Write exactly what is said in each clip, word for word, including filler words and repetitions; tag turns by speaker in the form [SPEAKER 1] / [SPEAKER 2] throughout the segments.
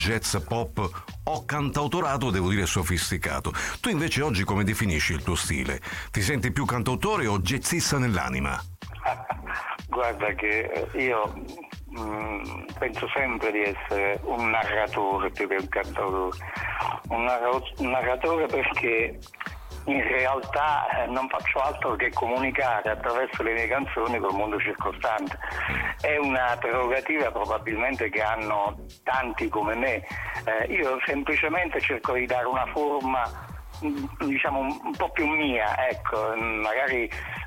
[SPEAKER 1] jazz pop o cantautorato, devo dire sofisticato. Tu invece oggi come definisci il tuo stile? Ti senti più cantautore o jazzista nell'anima?
[SPEAKER 2] Guarda che io mh, penso sempre di essere un narratore più che un cantautore. Un, narra- un narratore perché in realtà eh, non faccio altro che comunicare attraverso le mie canzoni col mondo circostante. È una prerogativa probabilmente che hanno tanti come me. Eh, io semplicemente cerco di dare una forma diciamo un po' più mia, ecco, magari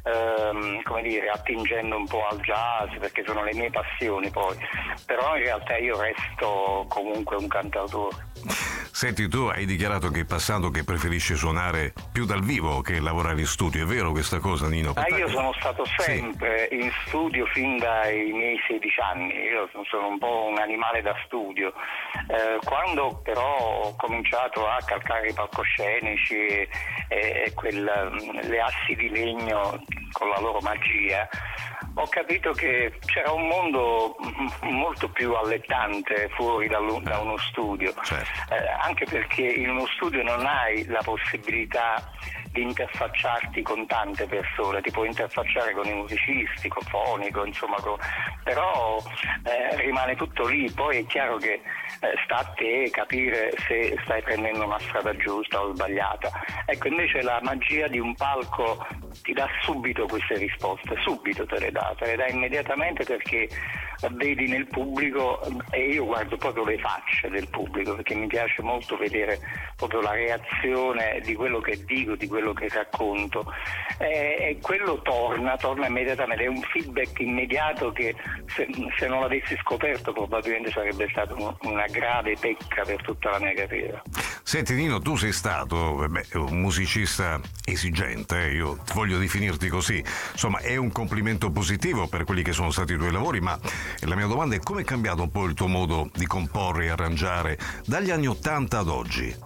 [SPEAKER 2] ehm, come dire, attingendo un po' al jazz perché sono le mie passioni poi, però in realtà io resto comunque un cantautore.
[SPEAKER 1] Senti, tu hai dichiarato che passando che preferisci suonare più dal vivo che lavorare in studio, è vero questa cosa, Nino?
[SPEAKER 2] Ah, io sono stato sempre
[SPEAKER 1] sì.
[SPEAKER 2] in studio fin dai miei sedici anni, io sono un po' un animale da studio. Eh, quando però ho cominciato a calcare i palcoscenici e, e quel, le assi di legno con la loro magia, ho capito che c'era un mondo molto più allettante fuori da uno studio,
[SPEAKER 1] certo.
[SPEAKER 2] eh, anche perché in uno studio non hai la possibilità di interfacciarti con tante persone, ti puoi interfacciare con i musicisti, con fonico, insomma, con... però eh, rimane tutto lì. Poi è chiaro che eh, sta a te capire se stai prendendo una strada giusta o sbagliata. Ecco, invece la magia di un palco ti dà subito queste risposte, subito te le dà, te le dà immediatamente perché vedi nel pubblico, e io guardo proprio le facce del pubblico perché mi piace molto vedere proprio la reazione di quello che dico, di quello che racconto, e, e quello torna, torna immediatamente, è un feedback immediato che se, se non l'avessi scoperto probabilmente sarebbe stata un, una grave pecca per tutta la mia carriera.
[SPEAKER 1] Senti Nino, tu sei stato beh, un musicista esigente, eh? Io voglio definirti così, insomma è un complimento positivo per quelli che sono stati i tuoi lavori, ma la mia domanda è: come è cambiato un po' il tuo modo di comporre e arrangiare dagli anni ottanta ad oggi?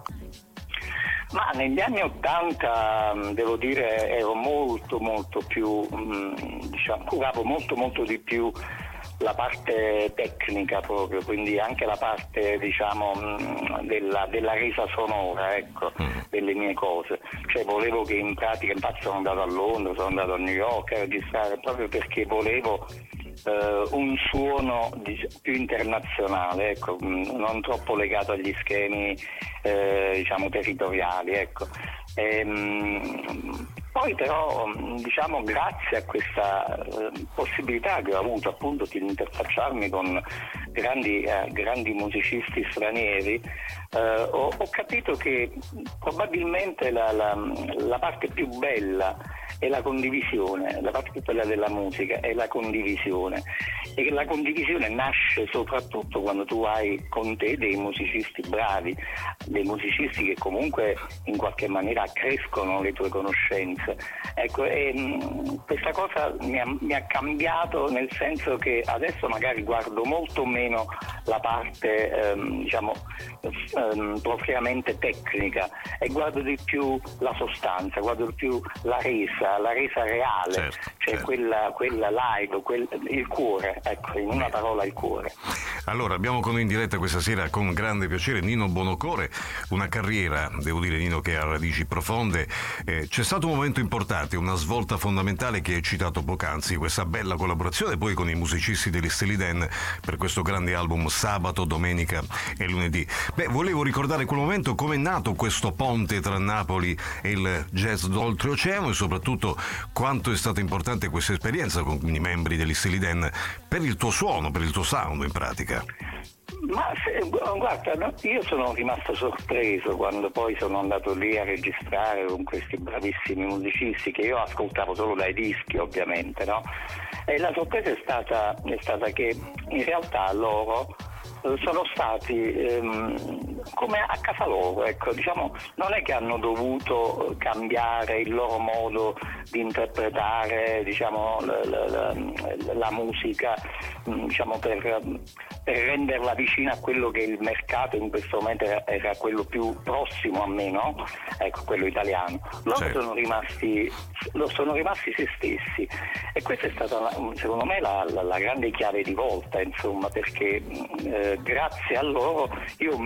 [SPEAKER 2] Ma negli anni ottanta devo dire ero molto molto più, diciamo, curavo molto molto di più la parte tecnica proprio, quindi anche la parte diciamo della, della resa sonora, ecco, delle mie cose. Cioè volevo che in pratica, infatti sono andato a Londra, sono andato a New York a registrare proprio perché volevo Uh, un suono dic- più internazionale, ecco, non troppo legato agli schemi eh, diciamo territoriali, ecco. E, mh, poi però diciamo grazie a questa uh, possibilità che ho avuto appunto di interfacciarmi con grandi, uh, grandi musicisti stranieri, uh, ho, ho capito che probabilmente la, la, la parte più bella è la condivisione, la parte più bella della musica è la condivisione, e che la condivisione nasce soprattutto quando tu hai con te dei musicisti bravi, dei musicisti che comunque in qualche maniera accrescono le tue conoscenze. Ecco, e, mh, questa cosa mi ha, mi ha cambiato, nel senso che adesso magari guardo molto meno la parte ehm, diciamo ehm, propriamente tecnica e guardo di più la sostanza, guardo di più la resa, la resa reale,
[SPEAKER 1] certo,
[SPEAKER 2] cioè
[SPEAKER 1] certo.
[SPEAKER 2] quella, quella live, quel, il cuore, ecco, in una parola il cuore.
[SPEAKER 1] Allora, abbiamo con noi in diretta questa sera con grande piacere Nino Buonocore, una carriera, devo dire Nino, che ha radici profonde. Eh, c'è stato un momento importante, una svolta fondamentale che hai citato poc'anzi, questa bella collaborazione poi con i musicisti degli Steely Dan per questo grande album Sabato, Domenica e Lunedì. Beh, volevo ricordare quel momento, come è nato questo ponte tra Napoli e il jazz d'oltreoceano e soprattutto quanto è stata importante questa esperienza con i membri degli Steely Dan per il tuo suono, per il tuo sound in pratica.
[SPEAKER 2] Ma se, guarda, no, io sono rimasto sorpreso quando poi sono andato lì a registrare con questi bravissimi musicisti che io ascoltavo solo dai dischi, ovviamente, no? E la sorpresa è stata, è stata che in realtà loro sono stati ehm, come a casa loro, ecco, diciamo, non è che hanno dovuto cambiare il loro modo di interpretare, diciamo, la, la, la, la musica, diciamo, per, per renderla vicina a quello che il mercato in questo momento era, era quello più prossimo a me, no? Ecco, quello italiano. Loro
[SPEAKER 1] certo.
[SPEAKER 2] sono rimasti sono rimasti se stessi, e questa è stata secondo me la, la, la grande chiave di volta, insomma, perché eh, grazie a loro io